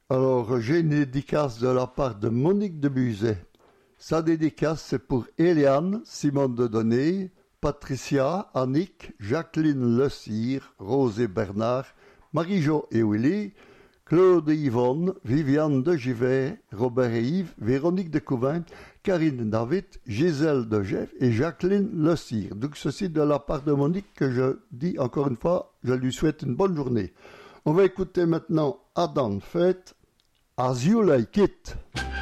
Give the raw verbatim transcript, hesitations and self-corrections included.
Alors, j'ai une dédicace de la part de Monique de Buzet. Sa dédicace, c'est pour Eliane, Simone de Donnet, Patricia, Annick, Jacqueline Le Cire, Rose et Bernard, Marie-Jo et Willy, Claude et Yvonne, Viviane de Givet, Robert et Yves, Véronique de Couvin, Karine David, Gisèle de Jeff et Jacqueline Le Cire. Donc ceci de la part de Monique que je dis encore une fois, je lui souhaite une bonne journée. On va écouter maintenant Adam Fett, As You Like It.